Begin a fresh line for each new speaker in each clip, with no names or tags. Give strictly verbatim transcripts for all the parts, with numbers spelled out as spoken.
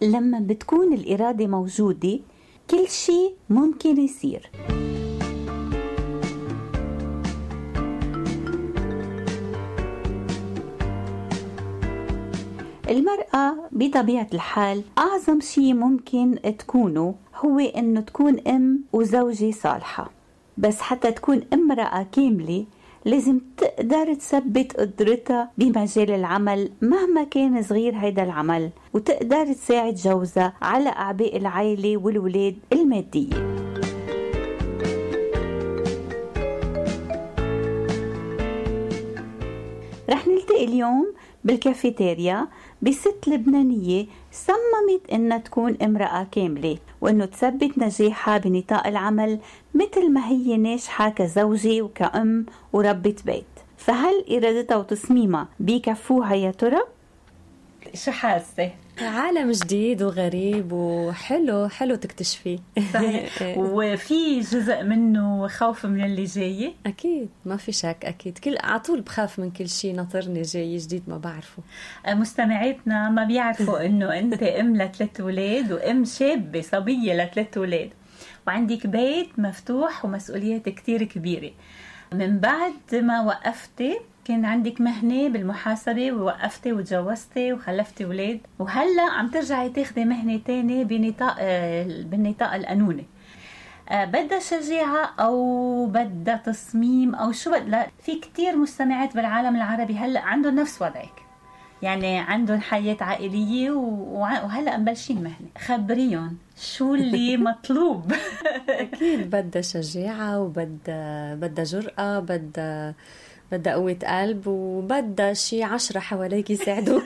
لما بتكون الإرادة موجودة كل شيء ممكن يصير. المرأة بطبيعة الحال أعظم شيء ممكن تكونه هو أنه تكون أم وزوجة صالحة، بس حتى تكون امرأة كاملة لازم تقدر تثبت قدرتها بمجال العمل مهما كان صغير هيدا العمل، وتقدر تساعد جوزها على أعباء العائلة والولاد المادية. رح نلتقي اليوم بالكافيتيريا بست لبنانية صممت إنها تكون امرأة كاملة، وإنه تثبت نجاحها بنطاق العمل مثل ما هي ناجحة كزوجة وكأم وربة بيت. فهل إرادتها وتصميمها بيكفوها يا ترى؟ شو حاسة؟
عالم جديد وغريب وحلو حلو تكتشفيه.
صحيح. وفي جزء منه خوف من اللي جاي؟
أكيد ما في شك، أكيد كل عطول بخاف من كل شيء ناطرني جاي جديد ما بعرفه.
مستمعيتنا ما بيعرفوا إنه أنت أم لثلاث ولاد وأم شابة صبية لثلاث ولاد، وعندك بيت مفتوح ومسؤوليات كتير كبيرة. من بعد ما وقفتي كان عندك مهنة بالمحاسبة ووقفتي وتجوزتي وخلفتي ولاد، وهلأ عم ترجعي تاخدي مهنة تانية بنطاق بالنطاق القانوني. بدها شجاعة أو بدها تصميم أو شو بدها؟ في كتير مستمعات بالعالم العربي هلأ عندهم نفس وضعك، يعني عندهم حياة عائلية وهلأ مبلشين مهنة. خبريهم شو اللي مطلوب.
أكيد بدها شجاعة وبدها بدها جرأة، بدها بدها قوة قلب، وبدها شي عشرة حواليك يساعدوك.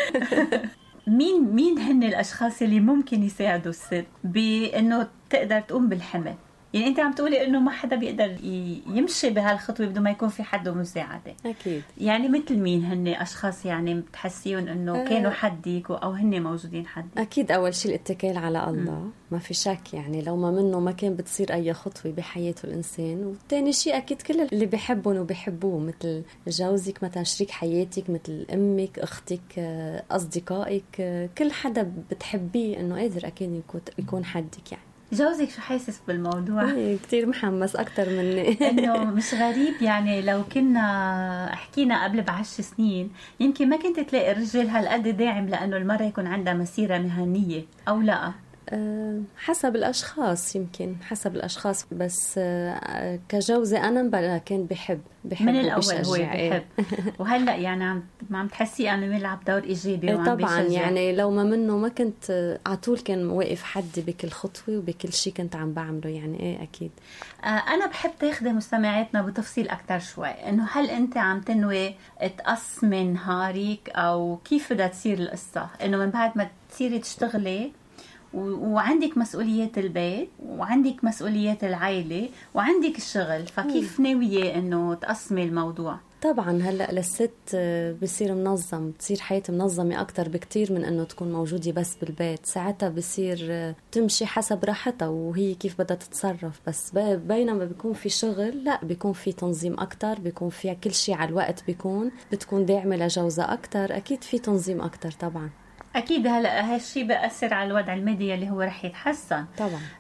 مين مين هن الأشخاص اللي ممكن يساعدوا الست بأنه تقدر تقوم بالحمل؟ يعني أنت عم تقولي إنه ما حدا بيقدر يمشي بهالخطوة بدون ما يكون في حد مساعدة.
أكيد. يعني
مثل مين هن أشخاص يعني بتحسيون إنه أه كانوا حديك أو هن موجودين حديك؟
أكيد أول شيء الاتكال على الله. م. ما في شك، يعني لو ما منه ما كان بتصير أي خطوة بحياته الإنسان. والتاني شيء أكيد كل اللي بيحبون وبيحبوه، مثل جوزك مثلا، شريك حياتك، مثل أمك، أختك، أصدقائك، كل حدا بتحبيه إنه قادر أكيد يكون حدك. يعني
جوزك شو حاسس بالموضوع؟
كتير محمس أكتر مني.
إنه مش غريب يعني لو كنا حكينا قبل بعشر سنين يمكن ما كنت تلاقي الرجل هالقد داعم لأنه المرأة يكون عندها مسيرة مهنية أو لا.
أه حسب الأشخاص، يمكن حسب الأشخاص، بس أه كجوزة أنا بلا كان بحب بحب
من الأول هو بحب. وهلأ يعني عم عم تحسي أنه بيلعب دور إيجابي وعم
طبعا
بيشجع.
يعني لو ما منه ما كنت عطول كان واقف حدي بكل خطوة وبكل شيء كنت عم بعمله. يعني إيه أكيد.
آه أنا بحب تاخدي مستمعاتنا بتفصيل أكتر شوي، إنه هل أنت عم تنوي تقسمي نهارك أو كيف بدها تصير القصة؟ إنه من بعد ما تصيري تشتغلي وعندك مسؤوليات البيت وعندك مسؤوليات العائلة وعندك الشغل، فكيف ناوية إنه تقسمي الموضوع؟
طبعا هلأ للست بصير منظم، بتصير حياة منظمة أكتر بكتير من أنه تكون موجودة بس بالبيت. ساعتها بصير تمشي حسب راحتها وهي كيف بدها تتصرف. بس بينما بيكون في شغل لا، بيكون في تنظيم أكتر، بيكون فيها كل شيء على الوقت، بيكون بتكون داعمة لجوزها أكتر. أكيد في تنظيم أكتر طبعا.
أكيد هلأ هالشي بأثر على الوضع المادي اللي هو رح يتحسن
طبعا.